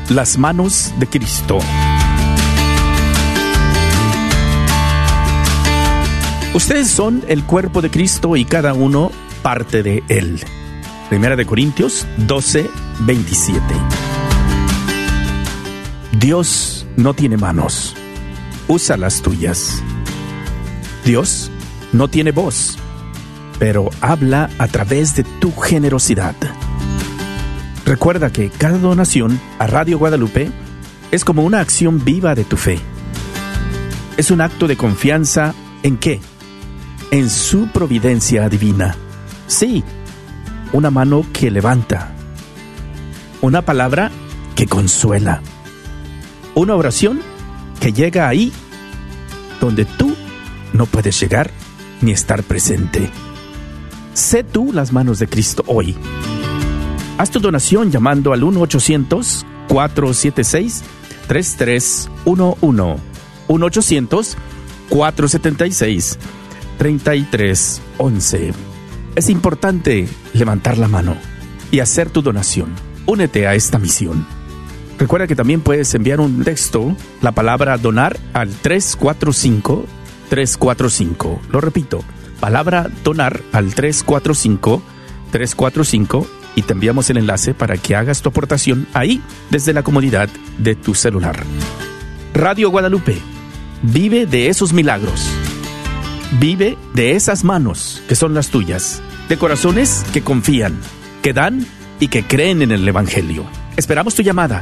las manos de Cristo. Ustedes son el cuerpo de Cristo y cada uno parte de él. Primera de Corintios 12:27. Dios no tiene manos, usa las tuyas. Dios no tiene voz, pero habla a través de tu generosidad. Recuerda que cada donación a Radio Guadalupe es como una acción viva de tu fe. Es un acto de confianza ¿en qué? En su providencia divina. Sí, una mano que levanta, una palabra que consuela, una oración que llega ahí donde tú no puedes llegar ni estar presente. Sé tú las manos de Cristo hoy. Haz tu donación llamando al 1-800-476-3311. 1-800-476-3311. Es importante levantar la mano y hacer tu donación. Únete a esta misión. Recuerda que también puedes enviar un texto, la palabra donar, al 345-345. Lo repito, palabra donar al 345-345 y te enviamos el enlace para que hagas tu aportación ahí desde la comodidad de tu celular. Radio Guadalupe vive de esos milagros. Vive de esas manos que son las tuyas, de corazones que confían, que dan y que creen en el Evangelio. Esperamos tu llamada.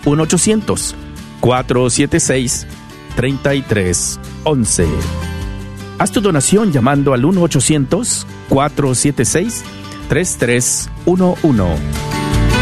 1-800-476-3311. Haz tu donación llamando al 1-800-476-3311.